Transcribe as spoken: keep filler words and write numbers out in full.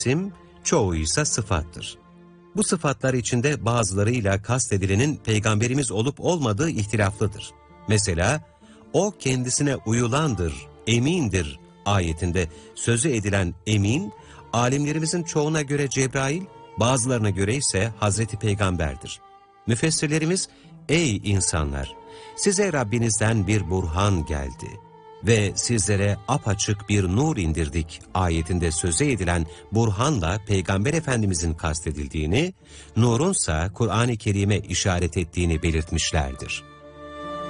isim, çoğu ise sıfattır. Bu sıfatlar içinde bazılarıyla kastedilenin peygamberimiz olup olmadığı ihtilaflıdır. Mesela, o kendisine uyulandır, emindir ayetinde sözü edilen emin, alimlerimizin çoğuna göre Cebrail, bazılarına göre ise Hazreti Peygamber'dir. Müfessirlerimiz, ey insanlar! Size Rabbinizden bir burhan geldi ve sizlere apaçık bir nur indirdik ayetinde söze edilen burhanla Peygamber Efendimizin kastedildiğini, nurunsa Kur'an-ı Kerim'e işaret ettiğini belirtmişlerdir.